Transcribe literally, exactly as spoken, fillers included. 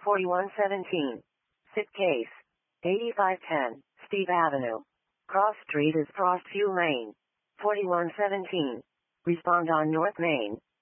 forty-one seventeen. Sit case. eighty-five ten, Steve Avenue. Cross Street is Frostview Lane. forty-one seventeen. Respond on North Main.